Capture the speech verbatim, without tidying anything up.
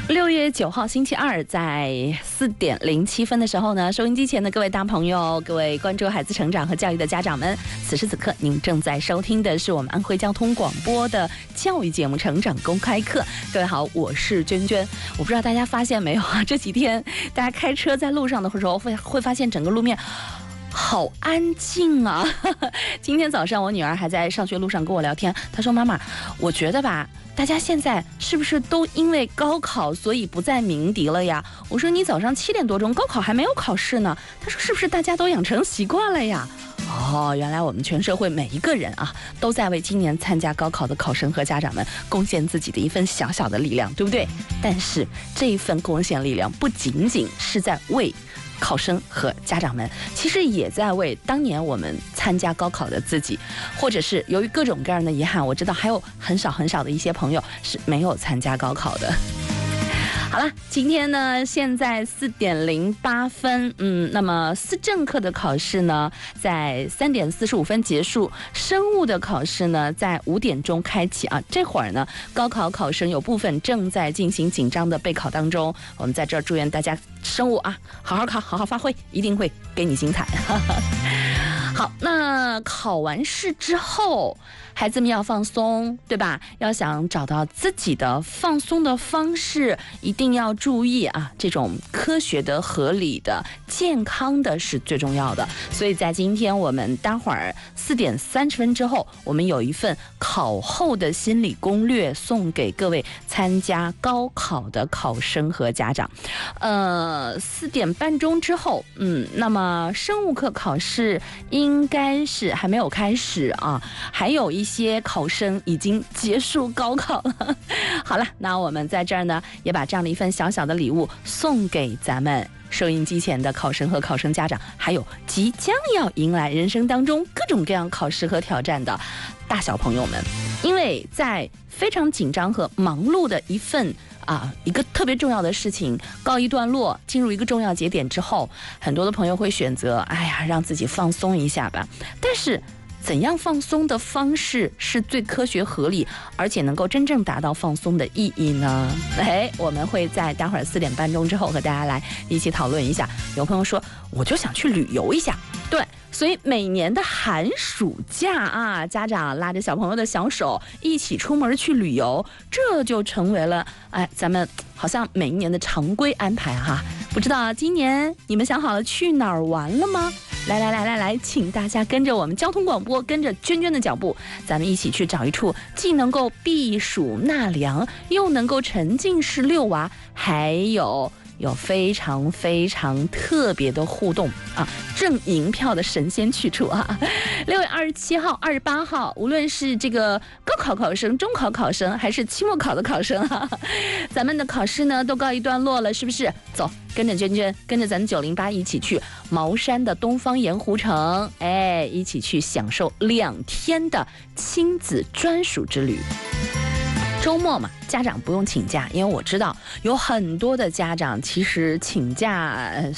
六月九号星期二，在四点零七分的时候呢，收音机前的各位大朋友，各位关注孩子成长和教育的家长们，此时此刻您正在收听的是我们安徽交通广播的教育节目《成长公开课》。各位好，我是娟娟。我不知道大家发现没有啊？这几天大家开车在路上的时候，会会发现整个路面好安静啊！今天早上我女儿还在上学路上跟我聊天，她说：“妈妈，我觉得吧，大家现在是不是都因为高考所以不再鸣笛了呀？”我说：“你早上七点多钟，高考还没有考试呢。”她说：“是不是大家都养成习惯了呀？”哦，原来我们全社会每一个人啊，都在为今年参加高考的考生和家长们贡献自己的一份小小的力量，对不对？但是这一份贡献力量不仅仅是在为考生和家长们，其实也在为当年我们参加高考的自己，或者是由于各种各样的遗憾，我知道还有很少很少的一些朋友是没有参加高考的。好了，今天呢，现在四点零八分，嗯，那么思政课的考试呢，在三点四十五分结束，生物的考试呢，在五点钟开启啊。这会儿呢，高考考生有部分正在进行紧张的备考当中，我们在这儿祝愿大家生物啊，好好考，好好发挥，一定会给你精彩。好，那考完试之后，孩子们要放松，对吧？要想找到自己的放松的方式，一定要注意啊，这种科学的、合理的、健康的是最重要的。所以在今天我们待会儿四点三十分之后，我们有一份考后的心理攻略送给各位参加高考的考生和家长。呃，四点半钟之后，嗯，那么生物课考试应该是还没有开始啊，还有一些考生已经结束高考了。好了，那我们在这儿呢，也把这样的一份小小的礼物送给咱们收音机前的考生和考生家长，还有即将要迎来人生当中各种各样考试和挑战的大小朋友们。因为在非常紧张和忙碌的一份啊，一个特别重要的事情告一段落，进入一个重要节点之后，很多的朋友会选择，哎呀，让自己放松一下吧。但是怎样放松的方式是最科学合理，而且能够真正达到放松的意义呢？哎，我们会在待会儿四点半钟之后和大家来一起讨论一下。有朋友说，我就想去旅游一下，对。所以每年的寒暑假啊，家长拉着小朋友的小手一起出门去旅游，这就成为了哎，咱们好像每一年的常规安排哈。不知道今年你们想好了去哪儿玩了吗？来来来来来，请大家跟着我们交通广播，跟着娟娟的脚步，咱们一起去找一处既能够避暑纳凉，又能够沉浸式遛娃，还有有非常非常特别的互动啊，挣银票的神仙去处啊！六月二十七号、二十八号，无论是这个高考考生、中考考生，还是期末考的考生啊，咱们的考试呢都告一段落了，是不是？走，跟着娟娟，跟着咱九零八一起去茅山的东方盐湖城，哎，一起去享受两天的亲子专属之旅。周末嘛，家长不用请假，因为我知道有很多的家长其实请假